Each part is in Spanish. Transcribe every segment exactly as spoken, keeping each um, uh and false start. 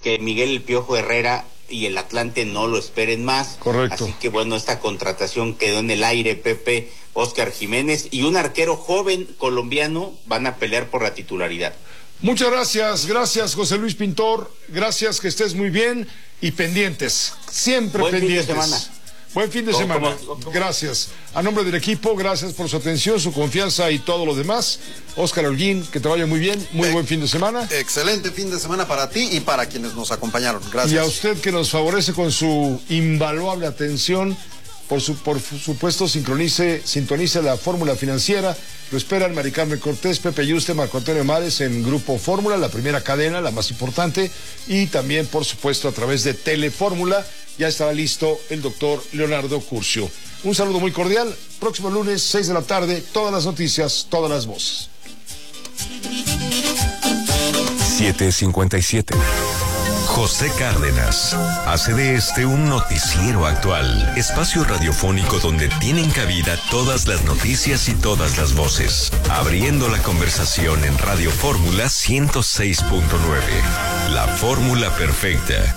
que Miguel El Piojo Herrera y el Atlante no lo esperen más. Correcto. Así que bueno, esta contratación quedó en el aire. Pepe, Óscar Jiménez y un arquero joven colombiano van a pelear por la titularidad. Muchas gracias, gracias José Luis Pintor, gracias, que estés muy bien y pendientes, siempre Buen pendientes. fin de semana. Buen fin de ¿Cómo, semana. cómo, cómo? Gracias. A nombre del equipo, gracias por su atención, su confianza y todo lo demás. Óscar Holguín, que te vaya muy bien, muy eh, buen fin de semana. Excelente fin de semana para ti y para quienes nos acompañaron. Gracias. Y a usted, que nos favorece con su invaluable atención. Por, su, por supuesto, sincronice, sintonice la Fórmula Financiera. Lo esperan Mari Carmen Cortés, Pepe Yuste, Marco Antonio Mares en Grupo Fórmula, la primera cadena, la más importante. Y también, por supuesto, a través de Telefórmula. Ya estará listo el doctor Leonardo Curcio. Un saludo muy cordial. Próximo lunes, seis de la tarde, todas las noticias, todas las voces. siete cincuenta y siete. José Cárdenas hace de este un noticiero actual, espacio radiofónico donde tienen cabida todas las noticias y todas las voces, abriendo la conversación en Radio Fórmula ciento seis punto nueve. La fórmula perfecta.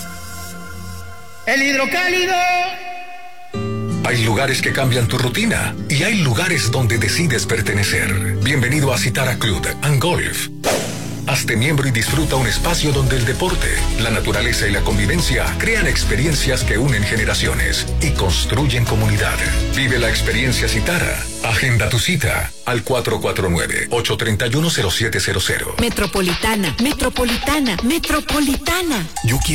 El hidrocálido. Hay lugares que cambian tu rutina y hay lugares donde decides pertenecer. Bienvenido a Citara Club and Golf. Hazte miembro y disfruta un espacio donde el deporte, la naturaleza y la convivencia crean experiencias que unen generaciones y construyen comunidad. Vive la experiencia Citara. Agenda tu cita al cuatro cuatro nueve, ocho tres uno, cero siete cero cero. Metropolitana, Metropolitana, Metropolitana. Yo